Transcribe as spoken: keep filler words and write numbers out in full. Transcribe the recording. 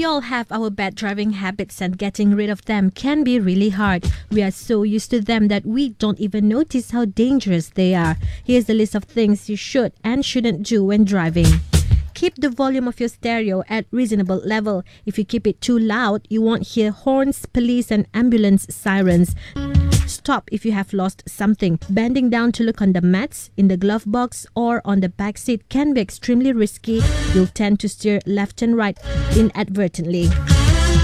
all have our bad driving habits, and getting rid of them can be really hard. We are so used to them that we don't even notice how dangerous they are. Here's the list of things you should and shouldn't do when driving. Keep the volume of your stereo at reasonable level. If you keep it too loud, you won't hear horns, police and ambulance sirens. Stop if you have lost something. Bending down to look on the mats, in the glove box or on the back seat can be extremely risky. You'll tend to steer left and right inadvertently.